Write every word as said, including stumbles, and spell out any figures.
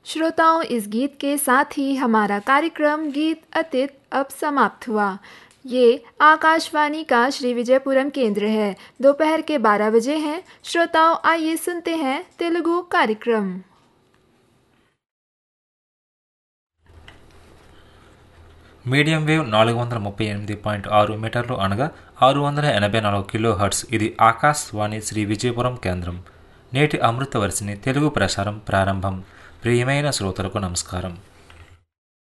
श्रोताओं, इस गीत के साथ ही हमारा कार्यक्रम गीत अतीत अब समाप्त हुआ। ये आकाशवाणी का श्री विजयपुरम केंद्र है। दोपहर के बारह बजे हैं। श्रोताओं, आइए सुनते हैं तेलुगु कार्यक्रम। మీడియం వేవ్ నాలుగు వందల ముప్పై ఎనిమిది పాయింట్ ఆరు మీటర్లు అనగా ఆరు వందల ఎనభై నాలుగు కిలో హర్ట్స్. ఇది ఆకాశవాణి శ్రీ విజయపురం కేంద్రం. నేటి అమృత వర్షిని తెలుగు ప్రసారం ప్రారంభం. ప్రియమైన శ్రోతలకు నమస్కారం.